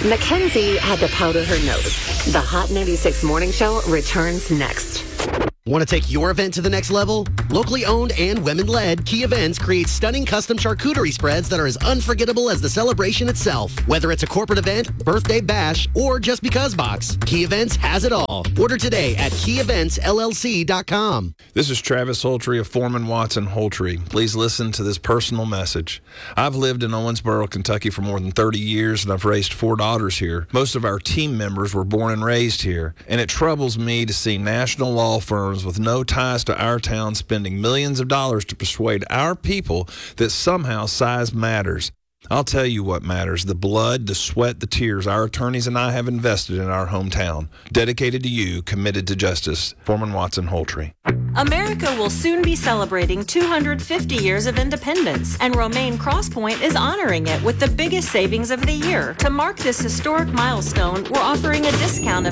Mackenzie had to powder her nose. The Hot 96 Morning Show returns next. Want to take your event to the next level? Locally owned and women-led, Key Events creates stunning custom charcuterie spreads that are as unforgettable as the celebration itself. Whether it's a corporate event, birthday bash, or just because box, Key Events has it all. Order today at keyeventsllc.com. This is Travis Holtry of Foreman Watson Holtry. Please listen to this personal message. I've lived in Owensboro, Kentucky for more than 30 years, and I've raised 4 daughters here. Most of our team members were born and raised here, and it troubles me to see national law firms with no ties to our town spending millions of dollars to persuade our people that somehow size matters. I'll tell you what matters: the blood, the sweat, the tears our attorneys and I have invested in our hometown. Dedicated to you, committed to justice. Foreman Watson Holtry. America will soon be celebrating 250 years of independence, and Romaine Crosspoint is honoring it with the biggest savings of the year. To mark this historic milestone, we're offering a discount of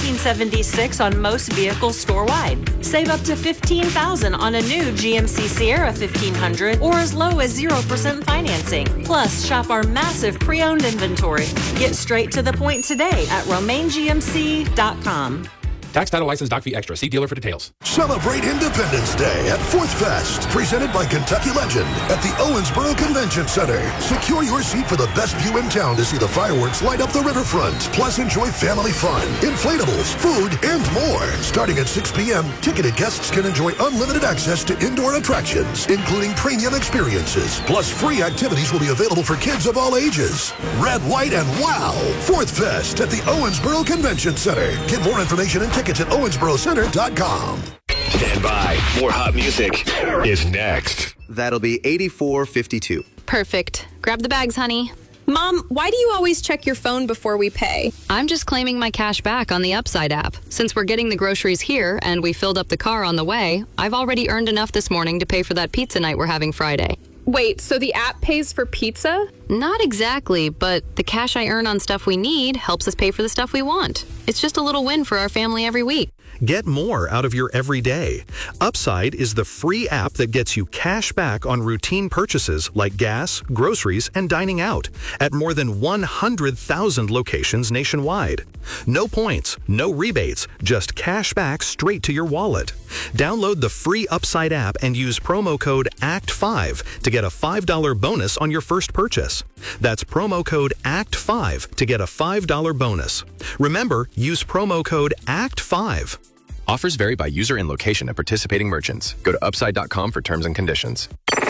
$17.76 on most vehicles store-wide. Save up to $15,000 on a new GMC Sierra 1500 or as low as 0% financing. Plus, shop our massive pre-owned inventory. Get straight to the point today at RomaineGMC.com. Tax, title, license, doc fee extra. See dealer for details. Celebrate Independence Day at Fourth Fest, presented by Kentucky Legend at the Owensboro Convention Center. Secure your seat for the best view in town to see the fireworks light up the riverfront. Plus, enjoy family fun, inflatables, food, and more. Starting at 6 p.m., ticketed guests can enjoy unlimited access to indoor attractions, including premium experiences. Plus, free activities will be available for kids of all ages. Red, white, and wow! Fourth Fest at the Owensboro Convention Center. Get more information and tickets at owensborocenter.com. Stand by. More hot music is next. That'll be 84.52. Perfect. Grab the bags, honey. Mom, why do you always check your phone before we pay? I'm just claiming my cash back on the Upside app. Since we're getting the groceries here and we filled up the car on the way, I've already earned enough this morning to pay for that pizza night we're having Friday. Wait, so the app pays for pizza? Not exactly, but the cash I earn on stuff we need helps us pay for the stuff we want. It's just a little win for our family every week. Get more out of your everyday. Upside is the free app that gets you cash back on routine purchases like gas, groceries, and dining out at more than 100,000 locations nationwide. No points, no rebates, just cash back straight to your wallet. Download the free Upside app and use promo code ACT5 to get a $5 bonus on your first purchase. That's promo code ACT5 to get a $5 bonus. Remember, use promo code ACT5. Offers vary by user and location at participating merchants. Go to upside.com for terms and conditions.